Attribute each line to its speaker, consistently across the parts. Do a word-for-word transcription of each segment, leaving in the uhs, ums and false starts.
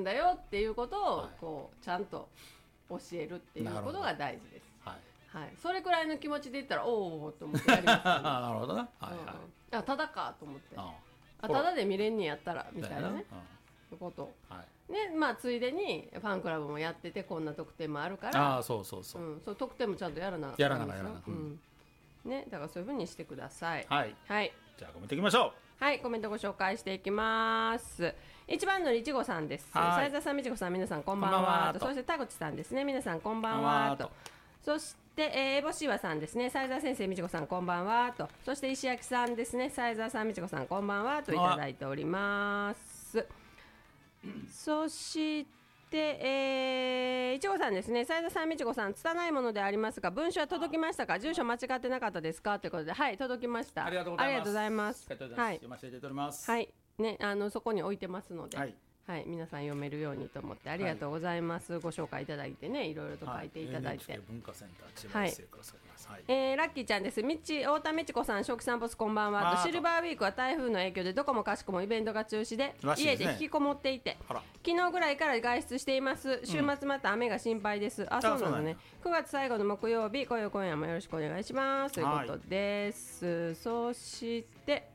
Speaker 1: だよっていうことを、
Speaker 2: はい、
Speaker 1: こうちゃんと教えるっていうことが大事です。
Speaker 2: はい
Speaker 1: はい、それくらいの気持ちで言ったらおおと思ってやりますよね。
Speaker 2: なるほどな、はいはい、
Speaker 1: うん、あただかと思って、
Speaker 2: あ
Speaker 1: あただで見れんにやったらみたいなね、
Speaker 2: うん、
Speaker 1: こと、
Speaker 2: はい、
Speaker 1: ね、まあついでにファンクラブもやっててこんな特典もあるから、
Speaker 2: あそうそうそう、
Speaker 1: うん、そう特典もちゃんとやらな
Speaker 2: やらなやらな、
Speaker 1: うん、ね、だからそういう風にしてください。
Speaker 2: はい、
Speaker 1: はい、
Speaker 2: じゃあコメントいきましょ
Speaker 1: う。はい、コメントご紹介していきます。一番のりちごさんです。斉田さん、みちこさん、皆さんこんばんはと。そして田口さんですね、皆さんこんばんはと。そしてで、えー、ぼしわさんですね、斉沢先生、みちこさんこんばんはと。そして石焼さんですね、斉沢さん、みちこさんこんばんはといただいております。そして、えー、いちごさんですね、斉沢さん、みちこさん、拙いものでありますが文書は届きましたか、住所間違ってなかったですかということで、はい、届きました。
Speaker 2: ありがとうございます。はい、読ませていただいております。
Speaker 1: はい、ね、あのそこに置いてますので、
Speaker 2: はい
Speaker 1: はい、皆さん読めるようにと思ってありがとうございます、はい、ご紹介いただいてね、いろいろと書いていただいて、はい、
Speaker 2: 文化センター千葉生からされます、はい、
Speaker 1: えー、ラッキーちゃんです。みち太田美智子さん、正気さんボスこんばんはと。シルバーウィークは台風の影響でどこもかしこもイベントが中止 で, で、ね、家で引きこもっていて、昨日ぐらいから外出しています。週末また雨が心配です、うん、あ、そうなのね。くがつ最後の木曜日、今夜今夜もよろしくお願いしますということです、はい、そして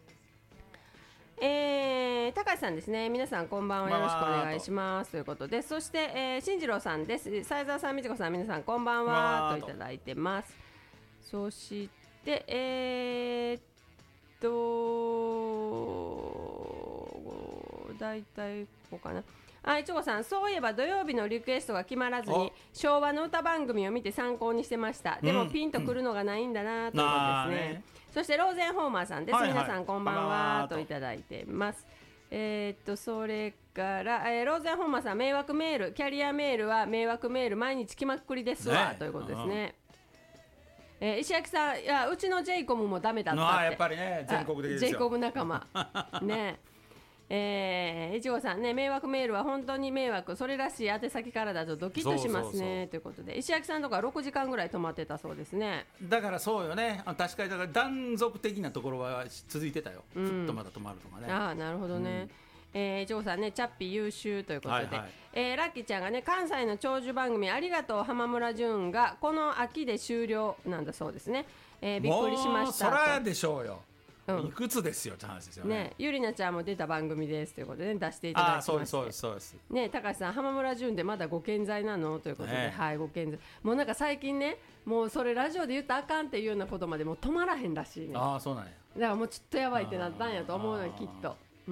Speaker 1: えー、高橋さんですね、皆さんこんばんは、よろしくお願いしますということで、そして、えー、進次郎さんです。斉沢さん、みちこさん、皆さんこんばんはといただいてます。そしてえー、っとだいたいこうかな。あ、いちごさん、そういえば土曜日のリクエストが決まらずに昭和の歌番組を見て参考にしてました。でもピンとくるのがないんだなということですね、うん、そしてローゼンホーマーさんです、はいはい、皆さんこんばんはといただいてます。えー、っとそれから、えー、ローゼンホーマーさん、迷惑メール、キャリアメールは迷惑メール毎日来まくりですわ、ね、ということですね。えー、石焼さん、いやうちの ジェイコム もダメだったって。
Speaker 2: やっぱりね、全国的ですよ、
Speaker 1: ジェイコム 仲間ねえー、いちごさんね、迷惑メールは本当に迷惑、それらしい宛先からだとドキッとしますね。そうそうそうということで、石焼さんとかろくじかんぐらい止まってたそうですね。
Speaker 2: だからそうよね、確かにだから断続的なところは続いてたよ、うん、ふっとまだ止まるとかね。
Speaker 1: ああ、なるほどね、うん、えー、いちごさんね、チャッピー優秀ということで、はいはい、えー、ラッキーちゃんがね、関西の長寿番組ありがとう浜村淳がこの秋で終了なんだそうですね、えー、びっくりしましたと。
Speaker 2: もうそらでしょうよ、うん、いくつですよって話ですよ ね,
Speaker 1: ね。ゆりなちゃんも出た番組ですということで、ね、出していただいてまして、あ、そうですそうですそうです、ね、高橋さん、浜村淳でまだご健在なのということで、ね、はい、ご健在。もうなんか最近ね、もうそれラジオで言ったらあかんっていうようなことまでもう止まらへんらしいね。
Speaker 2: あ、そうなんや。
Speaker 1: だからもうちょっとやばいってなったんやと思うのよ、きっと。うん、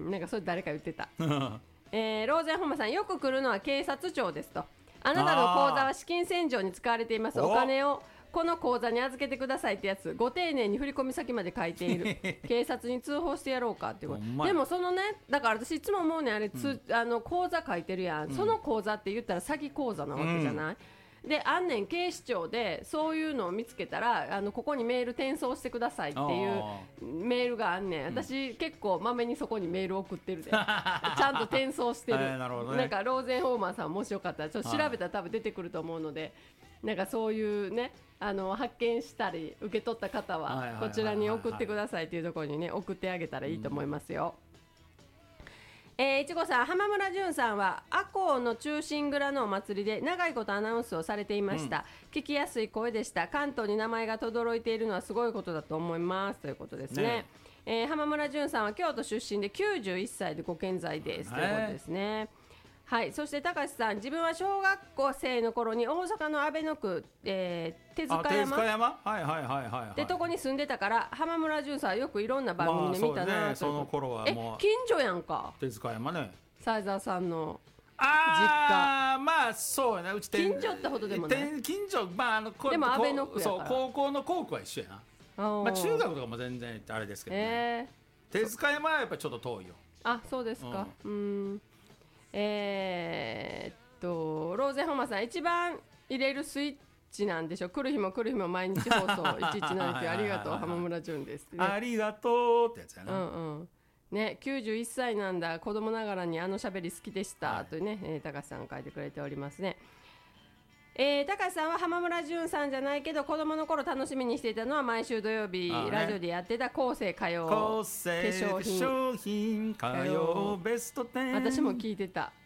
Speaker 1: なんかそれ誰か言ってたえー、ローゼンホンマさん、よく来るのは警察庁ですと。あなたの口座は資金洗浄に使われています。お金をこの口座に預けてくださいってやつ、ご丁寧に振込先まで書いている警察に通報してやろうかっていうことでもそのね、だから私いつも思うねん、あれ、つ、うん、あの口座書いてるやん、うん、その口座って言ったら詐欺口座なわけじゃない、うん、で、あんねん、警視庁でそういうのを見つけたら、あのここにメール転送してくださいっていうメールがあんねん。私、うん、結構まめにそこにメール送ってるでちゃんと転送してる、なるほどね、なんかローゼンホーマーさんもしよかったらちょっと調べたら多分出てくると思うので、なんかそういうね、あの発見したり受け取った方はこちらに送ってくださいというところにね、送ってあげたらいいと思いますよ。うん、えー、いちごさん、浜村淳さんは赤穂の中心蔵のお祭りで長いことアナウンスをされていました、うん、聞きやすい声でした。関東に名前が轟いているのはすごいことだと思いますということですね。ね、えー、浜村淳さんは京都出身できゅうじゅういっさいでご健在ですということですね。はい、そして高橋さん、自分は小学校生の頃に大阪の阿倍野区、えー、手塚山、
Speaker 2: 手塚山、はいはいはいはいはい、
Speaker 1: でとこに住んでたから浜村淳さんはよくいろんな番組で見たな、まあ
Speaker 2: そ, ね、その頃はもう
Speaker 1: え近所やんか、
Speaker 2: 手塚山ね、
Speaker 1: 斉沢さんの
Speaker 2: あ実家、まあそうやな、うち
Speaker 1: 近所ってほどでもない
Speaker 2: 近所、まあ、あの
Speaker 1: でも阿倍野区やから、
Speaker 2: そう高校の校区は一緒やな、まあ、中学とかも全然あれですけどね、えー、手塚山はやっぱりちょっと遠いよ。
Speaker 1: あ、そうですか、うん、うん、えー、っとローゼンホーマーさん、一番入れるスイッチなんでしょう。来る日も来る日も毎日放送いちいちななきゅうありがとう浜村淳です、ね、
Speaker 2: ありがとうってやつやな、
Speaker 1: うんうんね、きゅうじゅういっさいなんだ、子供ながらにあのしゃべり好きでした、はい、というね、えー、高橋さん書いてくれておりますね。えー、高橋さんは浜村淳さんじゃないけど子供の頃楽しみにしていたのは毎週土曜日、ね、ラジオでやってた厚生歌謡化粧品歌謡ベストテン、私も聞いてた。